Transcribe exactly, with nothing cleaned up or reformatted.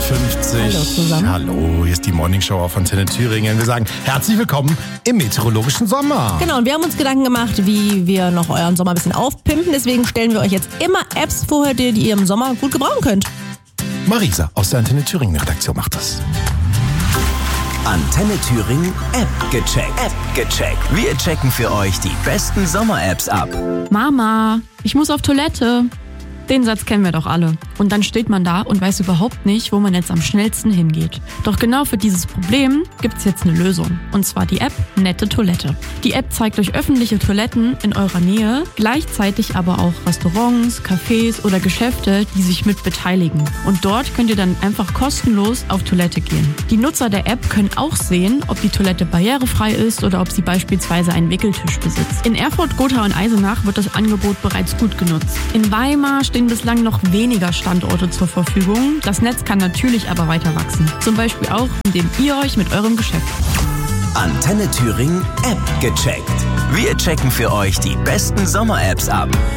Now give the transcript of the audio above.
fünfzig. Hallo zusammen. Hallo, hier ist die Morningshow auf Antenne Thüringen. Wir sagen herzlich willkommen im meteorologischen Sommer. Genau, und wir haben uns Gedanken gemacht, wie wir noch euren Sommer ein bisschen aufpimpen. Deswegen stellen wir euch jetzt immer Apps vor, die ihr im Sommer gut gebrauchen könnt. Marisa aus der Antenne Thüringen Redaktion macht das. Antenne Thüringen App gecheckt. App gecheckt. Wir checken für euch die besten Sommer-Apps ab. Mama, ich muss auf Toilette. Den Satz kennen wir doch alle. Und dann steht man da und weiß überhaupt nicht, wo man jetzt am schnellsten hingeht. Doch genau für dieses Problem gibt's jetzt eine Lösung. Und zwar die App Nette Toilette. Die App zeigt euch öffentliche Toiletten in eurer Nähe, gleichzeitig aber auch Restaurants, Cafés oder Geschäfte, die sich mit beteiligen. Und dort könnt ihr dann einfach kostenlos auf Toilette gehen. Die Nutzer der App können auch sehen, ob die Toilette barrierefrei ist oder ob sie beispielsweise einen Wickeltisch besitzt. In Erfurt, Gotha und Eisenach wird das Angebot bereits gut genutzt. In Weimar stehen bislang noch weniger Standorte zur Verfügung. Das Netz kann natürlich aber weiter wachsen. Zum Beispiel auch, indem ihr euch mit eurem Geschäft. Antenne Thüringen App gecheckt. Wir checken für euch die besten Sommer-Apps ab.